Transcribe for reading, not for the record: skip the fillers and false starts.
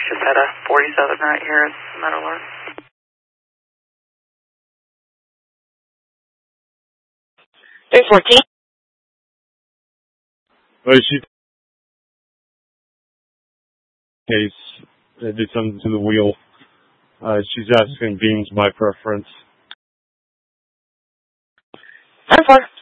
Chipetta 47 right here at Meadowlark. 314. Well, she case did something to the wheel. She's asking beams my preference. 10-4.